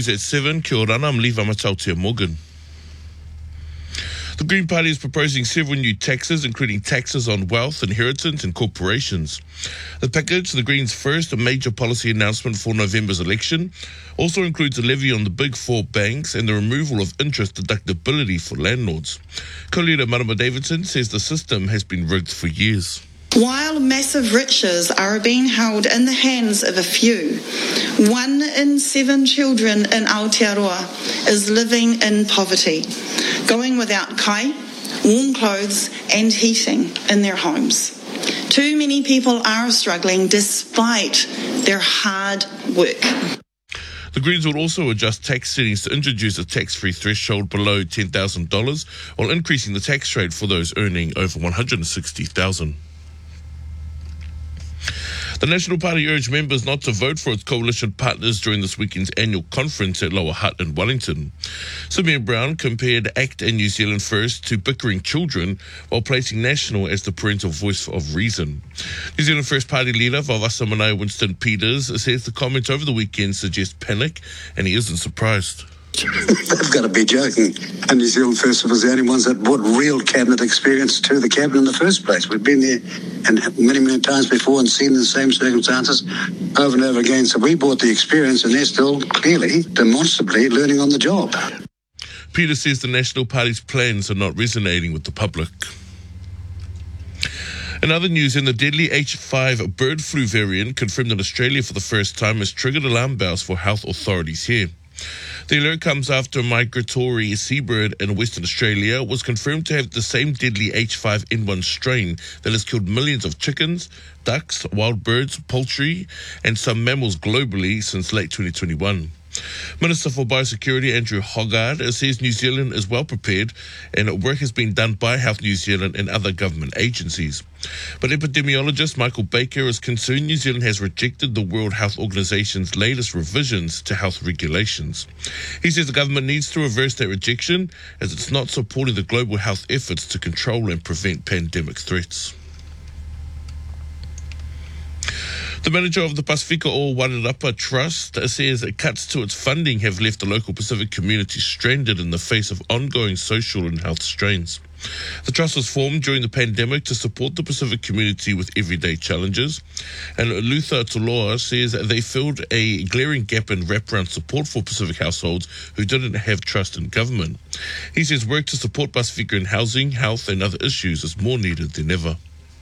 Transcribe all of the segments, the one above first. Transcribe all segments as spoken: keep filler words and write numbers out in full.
News at seven. Kia ora, I'm Lee Vamatautia Morgan. The Green Party is proposing several new taxes, including taxes on wealth, inheritance and corporations. The package, the Greens' first major policy announcement for November's election, also includes a levy on the big four banks and the removal of interest deductibility for landlords. Co-leader Marama Davidson says the system has been rigged for years. While massive riches are being held in the hands of a few, one in seven children in Aotearoa is living in poverty, going without kai, warm clothes and heating in their homes. Too many people are struggling despite their hard work. The Greens will also adjust tax settings to introduce a tax-free threshold below ten thousand dollars while increasing the tax rate for those earning over one hundred sixty thousand dollars. The National Party urged members not to vote for its coalition partners during this weekend's annual conference at Lower Hutt in Wellington. Simeon Brown compared ACT and New Zealand First to bickering children while placing National as the parental voice of reason. New Zealand First Party leader Vavasa Manaia Winston Peters says the comments over the weekend suggest panic and he isn't surprised. They've got to be joking. And New Zealand First was the only ones that brought real cabinet experience to the cabinet in the first place. We've been there and many, many times before and seen the same circumstances over and over again. So we brought the experience and they're still clearly, demonstrably learning on the job. Peter says the National Party's plans are not resonating with the public. In other news, in the deadly H five bird flu variant confirmed in Australia for the first time has triggered alarm bells for health authorities here. The alert comes after a migratory seabird in Western Australia was confirmed to have the same deadly H five N one strain that has killed millions of chickens, ducks, wild birds, poultry and some mammals globally since late twenty twenty-one. Minister for Biosecurity Andrew Hoggard says New Zealand is well prepared and work has been done by Health New Zealand and other government agencies. But epidemiologist Michael Baker is concerned New Zealand has rejected the World Health Organization's latest revisions to health regulations. He says the government needs to reverse that rejection as it's not supporting the global health efforts to control and prevent pandemic threats. The manager of the Pasifika o Wairarapa Trust says that cuts to its funding have left the local Pacific community stranded in the face of ongoing social and health strains. The trust was formed during the pandemic to support the Pacific community with everyday challenges, and Luther Toloa says that they filled a glaring gap in wraparound support for Pacific households who didn't have trust in government. He says work to support Pasifika in housing, health and other issues is more needed than ever.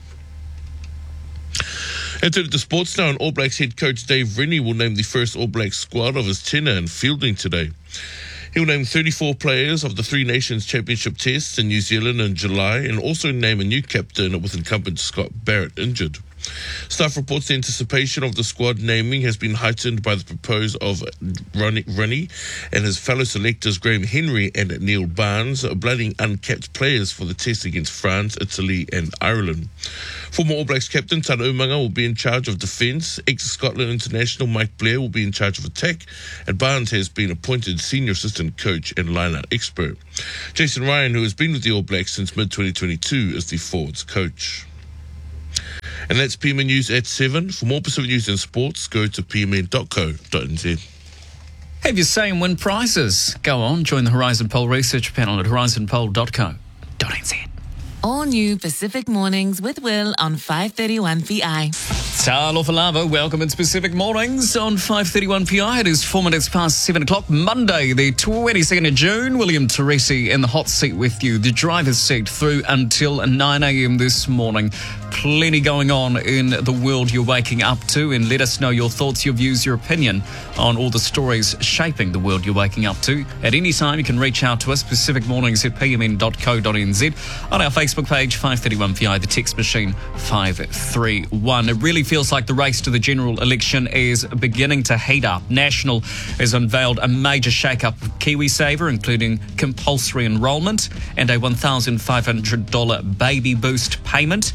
Into the sports now, and All Blacks head coach Dave Rennie will name the first All Blacks squad of his tenure in fielding today. He will name thirty-four players of the Three Nations Championship tests in New Zealand in July and also name a new captain with incumbent Scott Barrett injured. Staff reports the anticipation of the squad naming has been heightened by the proposal of Rennie and his fellow selectors Graham Henry and Neil Barnes blooding uncapped players for the test against France, Italy and Ireland. Former All Blacks captain Tana Umaga will be in charge of defence, ex-Scotland international Mike Blair will be in charge of attack, and Barnes has been appointed senior assistant coach and line-out expert. Jason Ryan, who has been with the All Blacks since mid twenty twenty-two, is the forwards coach. And that's P M N News at seven. For more Pacific news and sports, go to p m n dot co dot n z. Have your say and win prizes. Go on, join the Horizon Poll research panel at horizon poll dot co dot n z. All new Pacific Mornings with Will on five thirty-one P I. Talofa lava, welcome. It's Pacific Mornings on five thirty-one P I. It is four minutes past seven o'clock, Monday, the twenty-second of June. William Teresi in the hot seat with you, the driver's seat through until nine a.m. this morning. Plenty going on in the world you're waking up to, and let us know your thoughts, your views, your opinion on all the stories shaping the world you're waking up to. At any time, you can reach out to us, Pacific Mornings at p m n dot co dot n z, on our Facebook page, five thirty-one P I, the text machine, five three one. It really feels like the race to the general election is beginning to heat up. National has unveiled a major shake-up of KiwiSaver, including compulsory enrolment and a one thousand five hundred dollars baby boost payment. But the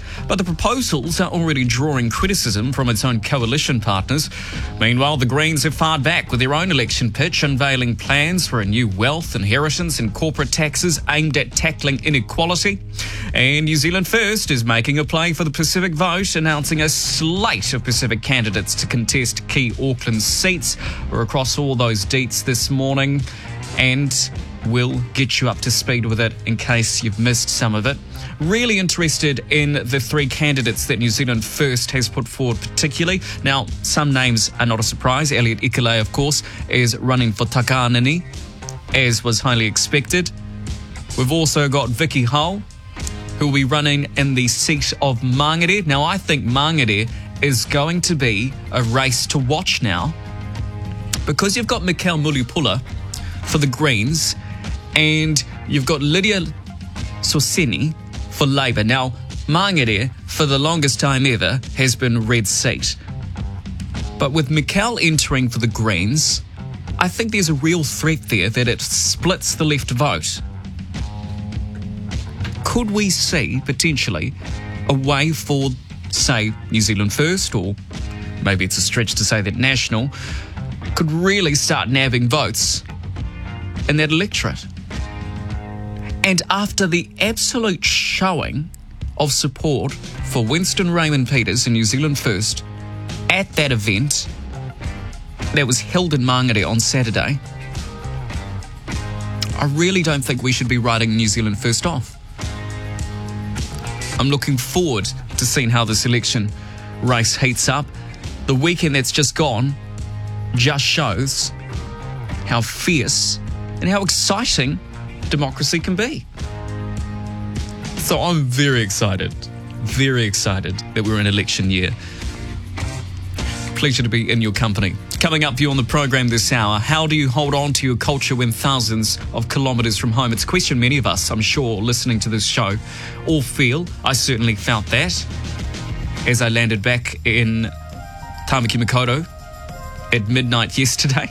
proposals are already drawing criticism from its own coalition partners. Meanwhile, the Greens have fired back with their own election pitch, unveiling plans for a new wealth, inheritance and corporate taxes aimed at tackling inequality. And New Zealand First is making a play for the Pacific vote, announcing a slate of Pacific candidates to contest key Auckland seats. We're across all those deets this morning, and we'll get you up to speed with it in case you've missed some of it. Really interested in the three candidates that New Zealand First has put forward particularly. Now, some names are not a surprise. Elliot Ikele, of course, is running for Takanini, as was highly expected. We've also got Vicky Hull, who will be running in the seat of Mangere. Now, I think Mangere is going to be a race to watch now, because you've got Mikhail Mulipula for the Greens, and you've got Lydia Sorseni for Labour. Now, Mangere, for the longest time ever, has been a red seat. But with Mikhail entering for the Greens, I think there's a real threat there that it splits the left vote. Could we see, potentially, a way for, say, New Zealand First, or maybe it's a stretch to say that National, could really start nabbing votes in that electorate? And after the absolute showing of support for Winston Raymond Peters and New Zealand First at that event that was held in Mangere on Saturday, I really don't think we should be writing New Zealand First off. I'm looking forward to seeing how this election race heats up. The weekend that's just gone just shows how fierce and how exciting democracy can be. So I'm very excited, very excited that we're in election year. Pleasure to be in your company. Coming up for you on the program this hour, how do you hold on to your culture when thousands of kilometres from home? It's a question many of us, I'm sure, listening to this show, all feel. I certainly felt that as I landed back in Tamaki Makaurau at midnight yesterday.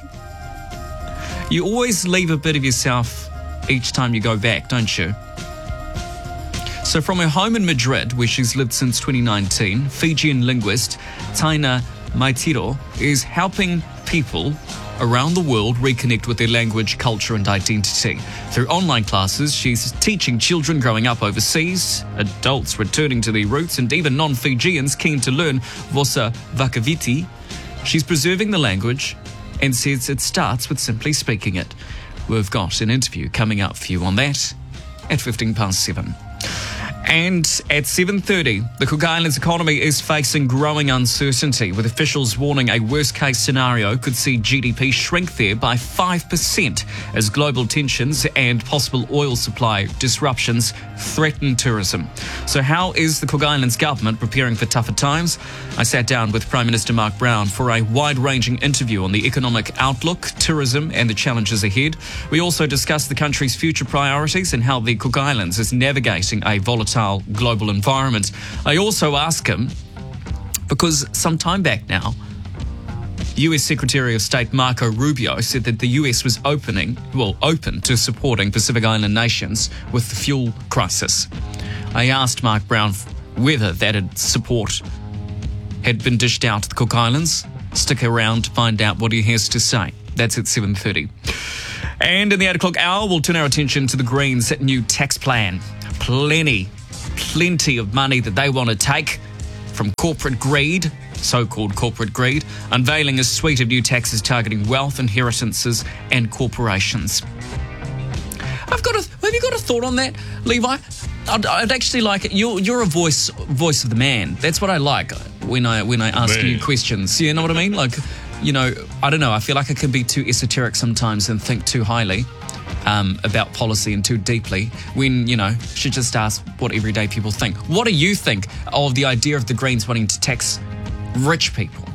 You always leave a bit of yourself each time you go back, don't you? So from her home in Madrid, where she's lived since twenty nineteen, Fijian linguist Taina Maitiro is helping people around the world reconnect with their language, culture and identity. Through online classes, she's teaching children growing up overseas, adults returning to their roots, and even non-Fijians keen to learn Vosa Vakaviti. She's preserving the language and says it starts with simply speaking it. We've got an interview coming up for you on that at fifteen past seven. And at seven thirty, the Cook Islands economy is facing growing uncertainty, with officials warning a worst-case scenario could see G D P shrink there by five percent as global tensions and possible oil supply disruptions threaten tourism. So how is the Cook Islands government preparing for tougher times? I sat down with Prime Minister Mark Brown for a wide-ranging interview on the economic outlook, tourism and the challenges ahead. We also discussed the country's future priorities and how the Cook Islands is navigating a volatile global environment. I also ask him, because some time back now, U S Secretary of State Marco Rubio said that the U S was opening, well, open to supporting Pacific Island nations with the fuel crisis. I asked Mark Brown whether that support had been dished out to the Cook Islands. Stick around to find out what he has to say. That's at seven thirty. And in the eight o'clock hour, we'll turn our attention to the Greens' new tax plan. Plenty, plenty of money that they want to take from corporate greed, so-called corporate greed, unveiling a suite of new taxes targeting wealth, inheritances and corporations. I've got a, have you got a thought on that, Levi? I'd, I'd actually like it. You're, you're a voice voice of the man. That's what I like when I when I ask man. you questions. You know what I mean? Like, you know, I don't know. I feel like I can be too esoteric sometimes and think too highly um, about policy and too deeply when, you know, should just ask what everyday people think. What do you think of the idea of the Greens wanting to tax rich people?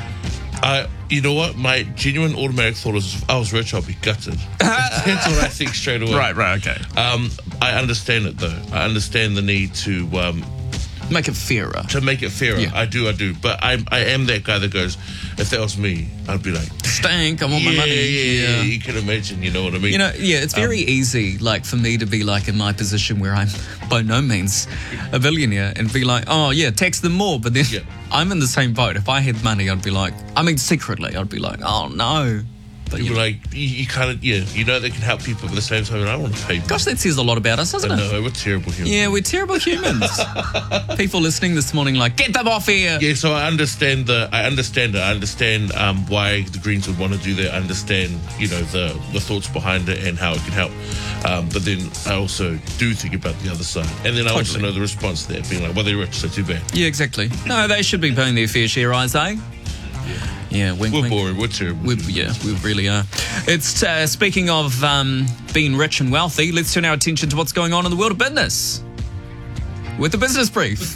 Uh, you know what? My genuine automatic thought is, if I was rich, I'd be gutted. That's what I think straight away. Right, right, okay. Um, I understand it, though. I understand the need to um, Make it fairer. To make it fairer. Yeah. I do, I do. But I I am that guy that goes, if that was me, I'd be like, Stank, I want yeah, my money. yeah, yeah, you can imagine, you know what I mean? You know, yeah, it's very Um, easy, like, for me to be, like, in my position where I'm by no means a billionaire and be like, oh, yeah, tax them more. But then Yeah. I'm in the same boat. If I had money, I'd be like, I mean, secretly, I'd be like, oh, no. But, you You're know, like, you, you kind of, yeah, you know they can help people, but at the same time, I don't want to pay. gosh, that says a lot about us, doesn't I it? know, we're terrible humans. Yeah, we're terrible humans. People listening this morning like, get them off here. Yeah, so I understand the, I understand it. I understand um, why the Greens would want to do that. I understand, you know, the, the thoughts behind it and how it can help. Um, but then I also do think about the other side. And then I also Totally. know the response to that, being like, well, they're rich, so too bad. Yeah, exactly. No, they should be paying their fair share, I say. Yeah, wink, We're wink. boring, we're terrible. We, yeah, we really are. It's uh, speaking of um, being rich and wealthy, let's turn our attention to what's going on in the world of business with the business brief.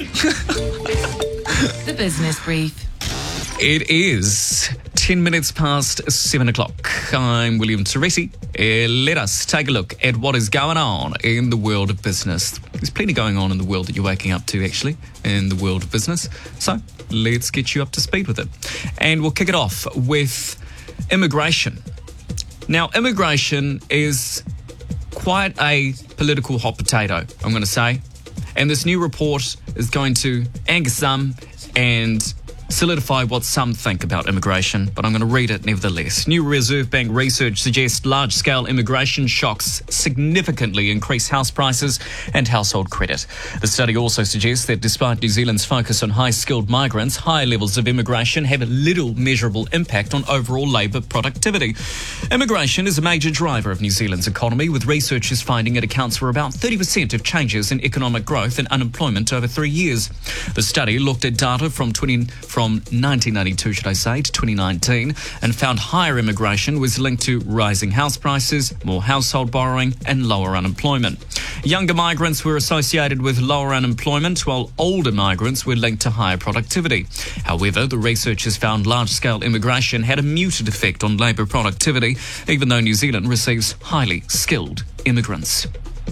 The business brief. It is ten minutes past seven o'clock. I'm William Teresi. Uh, let us take a look at what is going on in the world of business. There's plenty going on in the world that you're waking up to, actually, in the world of business. So let's get you up to speed with it. And we'll kick it off with immigration. Now, immigration is quite a political hot potato, I'm going to say. And this new report is going to anger some and solidify what some think about immigration, but I'm going to read it nevertheless. New Reserve Bank research suggests large-scale immigration shocks significantly increase house prices and household credit. The study also suggests that despite New Zealand's focus on high-skilled migrants, high levels of immigration have little measurable impact on overall labour productivity. Immigration is a major driver of New Zealand's economy, with researchers finding it accounts for about thirty percent of changes in economic growth and unemployment over three years. The study looked at data from twenty from nineteen ninety-two, should I say, to twenty nineteen, and found higher immigration was linked to rising house prices, more household borrowing, and lower unemployment. Younger migrants were associated with lower unemployment, while older migrants were linked to higher productivity. However, the researchers found large-scale immigration had a muted effect on labour productivity, even though New Zealand receives highly skilled immigrants.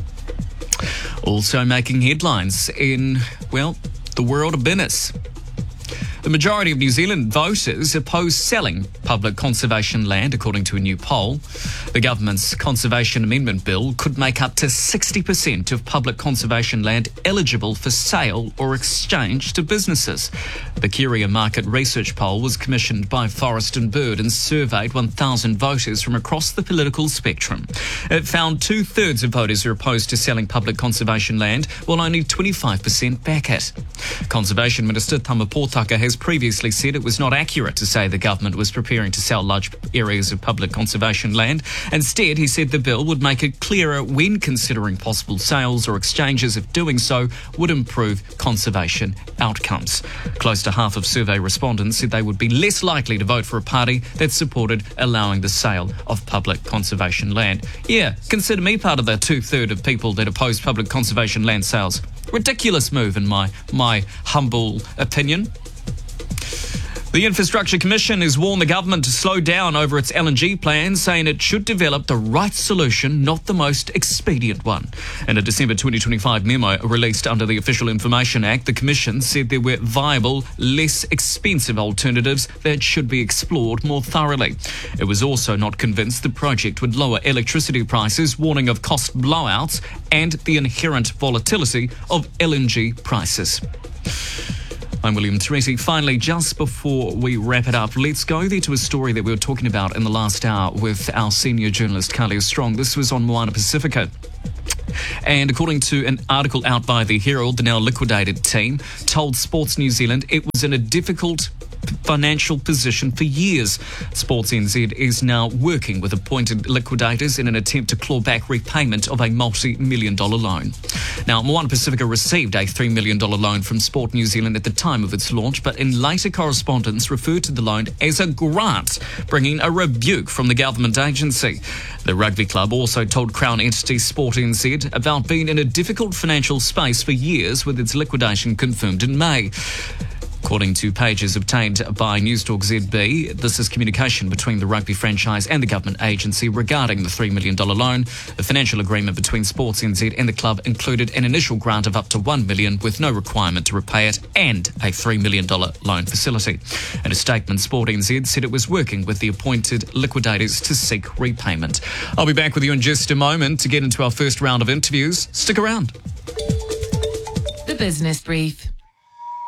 Also making headlines in, well, the world of business. The majority of New Zealand voters oppose selling public conservation land, according to a new poll. The government's Conservation Amendment Bill could make up to sixty percent of public conservation land eligible for sale or exchange to businesses. The Curia Market Research Poll was commissioned by Forest and Bird and surveyed one thousand voters from across the political spectrum. It found two-thirds of voters are opposed to selling public conservation land, while only twenty-five percent back it. Conservation Minister Tama Pōtaka has previously said it was not accurate to say the government was preparing to sell large areas of public conservation land. Instead, he said the bill would make it clearer when considering possible sales or exchanges if doing so would improve conservation outcomes. Close to half of survey respondents said they would be less likely to vote for a party that supported allowing the sale of public conservation land. Yeah, consider me part of the two-thirds of people that oppose public conservation land sales. Ridiculous move in my my humble opinion. The Infrastructure Commission has warned the government to slow down over its L N G plans, saying it should develop the right solution, not the most expedient one. In a December twenty twenty-five memo released under the Official Information Act, the Commission said there were viable, less expensive alternatives that should be explored more thoroughly. It was also not convinced the project would lower electricity prices, warning of cost blowouts and the inherent volatility of L N G prices. I'm William Teresi. Finally, just before we wrap it up, let's go there to a story that we were talking about in the last hour with our senior journalist, Kalia Strong. This was on Moana Pacifica. And according to an article out by the Herald, the now liquidated team told Sports New Zealand it was in a difficult financial position for years. Sports N Z is now working with appointed liquidators in an attempt to claw back repayment of a multi-million dollar loan. Now, Moana Pacifica received a three million dollars loan from Sport New Zealand at the time of its launch, but in later correspondence referred to the loan as a grant, bringing a rebuke from the government agency. The rugby club also told Crown entity Sport N Z about being in a difficult financial space for years, with its liquidation confirmed in May. According to pages obtained by Newstalk Z B, this is communication between the rugby franchise and the government agency regarding the three million dollars loan. The financial agreement between Sports N Z and the club included an initial grant of up to one million dollars with no requirement to repay it and a three million dollars loan facility. In a statement, Sport N Z said it was working with the appointed liquidators to seek repayment. I'll be back with you in just a moment to get into our first round of interviews. Stick around. The Business Brief.